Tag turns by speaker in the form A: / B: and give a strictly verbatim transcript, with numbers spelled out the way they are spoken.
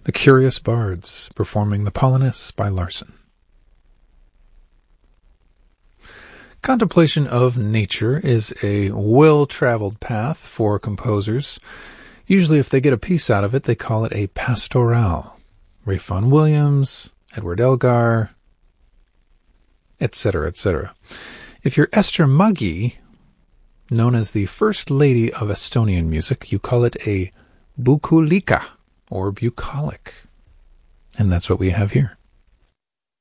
A: The Curious Bards, performing The Polonus by Larsen. Contemplation of nature is a well-traveled path for composers. Usually if they get a piece out of it, they call it a pastoral. Ralph Vaughan Williams, Edward Elgar, et cetera, et cetera. If you're Esther Muggy, known as the First Lady of Estonian music, you call it a bukulika, or bucolic. And that's what we have here.